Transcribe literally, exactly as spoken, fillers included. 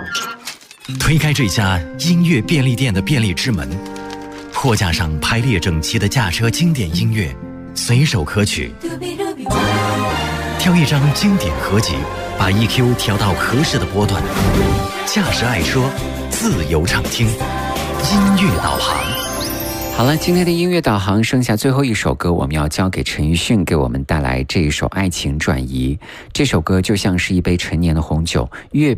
推开这家音乐便利店的便利之门，货架上排列整齐的驾车经典音乐，随手可取。挑一张经典合集，把 E Q 调到合适的波段，驾驶爱车，自由畅听，音乐导航。 好了，今天的音乐导航剩下最后一首歌，我们要交给陈奕迅给我们带来这一首《爱情转移》。这首歌就像是一杯陈年的红酒，越